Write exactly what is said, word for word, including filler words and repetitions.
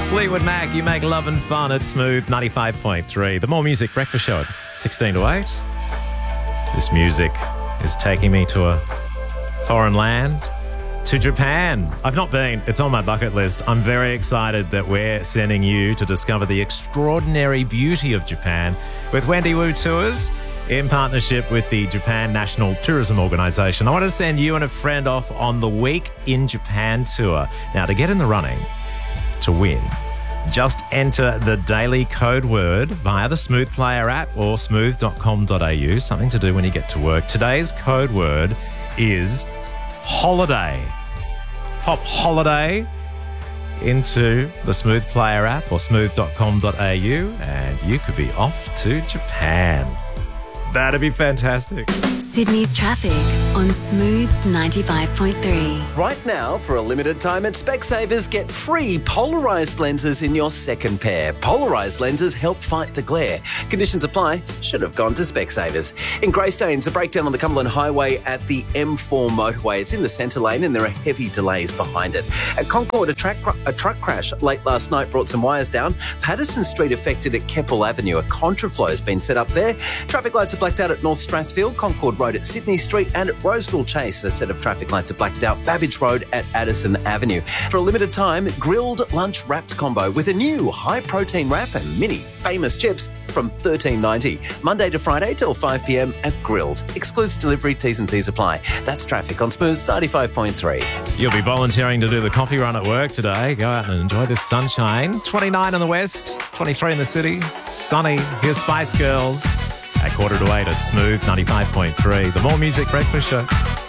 Fleetwood Mac, you make love and fun at Smooth ninety-five point three. The More Music Breakfast Show at sixteen to eight. This music is taking me to a foreign land, to Japan. I've not been. It's on my bucket list. I'm very excited that we're sending you to discover the extraordinary beauty of Japan with Wendy Wu Tours in partnership with the Japan National Tourism Organisation. I want to send you and a friend off on the Week in Japan tour. Now, to get in the running to win, just enter the daily code word via the Smooth Player app or smooth dot com dot a u. Something to do when you get to work. Today's code word is holiday. Pop holiday into the Smooth Player app or smooth dot com dot a u and you could be off to Japan. That'd be fantastic. Sydney's traffic on Smooth ninety-five point three. Right now, for a limited time at Specsavers, get free polarised lenses in your second pair. Polarised lenses help fight the glare. Conditions apply. Should have gone to Specsavers. In Greystanes, a breakdown on the Cumberland Highway at the M four motorway. It's in the centre lane and there are heavy delays behind it. At Concord, a, track, a truck crash late last night brought some wires down. Patterson Street affected at Keppel Avenue. A contraflow has been set up there. Traffic lights are blacked out at North Strathfield, Concord Road at Sydney Street, and at Roseville Chase, a set of traffic lights are blacked out. Babbage Road at Addison Avenue. For a limited time, grilled lunch wrapped combo with a new high protein wrap and mini famous chips from thirteen ninety. Monday to Friday till five p m at Grilled. Excludes delivery, T's and C's apply. That's traffic on Smooth ninety-five point three. You'll be volunteering to do the coffee run at work today. Go out and enjoy this sunshine. twenty-nine in the west, twenty-three in the city. Sunny. Here's Spice Girls at quarter to eight at Smooth ninety-five point three. The More Music Breakfast Show.